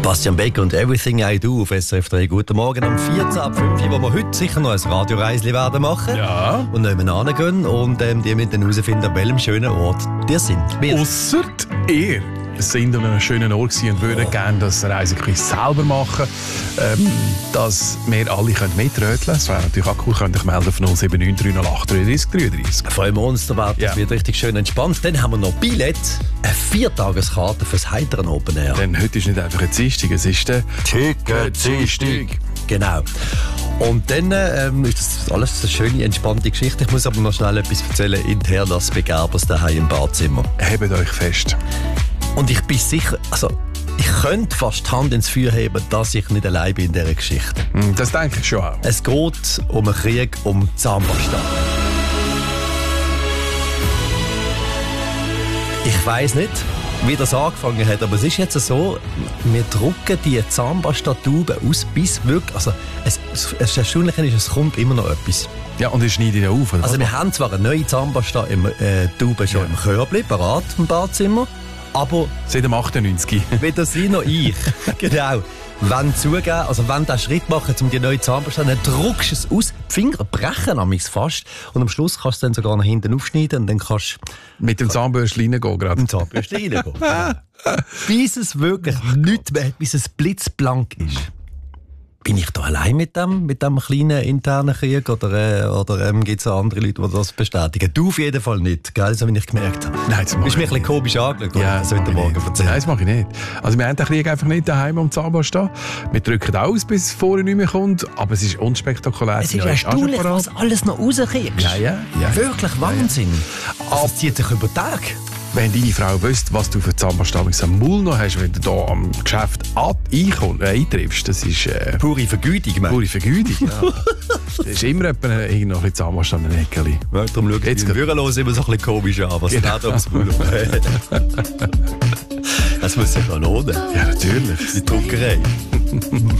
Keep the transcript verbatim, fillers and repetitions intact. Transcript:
Bastian Becker und Everything I Do auf S R F drei. Guten Morgen am vierzehn ab fünf, wo wir heute sicher noch ein Radioreisli werden machen. Ja. Und nebenan gehen und ähm, die müssen dann herausfinden, an welchem schönen Ort die sind. Ausser ihr sind an einem schönen Ort gewesen und würden oh. gerne das Reisequiz selber machen, ähm, dass wir alle mitröteln können. Das wäre natürlich auch cool. Könnt ihr melden von null sieben neun drei null acht drei drei drei drei. Freuen wir uns, da wird ja. wird richtig schön entspannt. Dann haben wir noch Billett, eine Viertageskarte fürs Heiteren Open Air. Denn heute ist nicht einfach ein Dienstag, es ist der Ticket-Dienstag. Genau. Und dann ähm, ist das alles eine schöne, entspannte Geschichte. Ich muss aber noch schnell etwas erzählen. Intern das Begerbers daheim im Badzimmer. Hebt euch fest. Und ich bin sicher, also ich könnte fast die Hand ins Feuer heben, dass ich nicht allein bin in dieser Geschichte. Das denke ich schon auch. Es geht um einen Krieg um Zahnpasta. Ich weiss nicht, wie das angefangen hat, aber es ist jetzt so, wir drucken die Zahnpasta-Tauben aus, bis wirklich, also es, es, es Erstaunliche ist, es kommt immer noch etwas. Ja, und ihr schneidet ja auf, oder? Also wir haben zwar eine neue Zahnpasta im äh, Tauben schon ja. im Körbli, parat im Badzimmer, aber seit dem achtundneunzig. Weder sie noch ich. Genau. Wenn zugeben, also wenn du einen Schritt machen, um die neue Zahnpasta, dann druckst du es aus. Die Finger brechen amigs fast. Und am Schluss kannst du dann sogar nach hinten aufschneiden und dann kannst du mit dem Zahnbürstchen reingehen gerade. Mit dem Zahnbürstchen reingehen. Bis es wirklich oh nichts mehr hat, bis es blitzblank ist. Bin ich da allein mit dem, mit dem kleinen internen Krieg oder, äh, oder ähm, gibt es andere Leute, die das bestätigen? Du auf jeden Fall nicht, gell? So wie ich gemerkt habe. Nein, das mache ich nicht. Du bist mir ein bisschen komisch angeschaut, ja, das heute Morgen erzählen. Nein, das mache ich nicht. Also wir haben den Krieg einfach nicht daheim am Zahnpasta. Wir drücken aus, bis es vorher nicht mehr kommt, aber es ist unspektakulär. Es ist ja erstaunlich, was alles noch rauskriegst. Ja, ja, ja. Wirklich Wahnsinn. Ja, ja. Also, es zieht sich über Tag. Wenn deine Frau wüsste, was du für Zahnpasta am Maul noch hast, wenn du hier am Geschäft äh, eintriffst, das ist... Äh, pure Vergütung, man. Pure Vergütung, ja. Das ist immer jemand, äh, noch ein bisschen Zahnpasta an den Häkchen. Ja, darum schaut jetzt Bürolos immer so ein bisschen komisch an, was genau. da ums Maul Das muss ja schon lohnen. Ja, natürlich. Die Druckerei.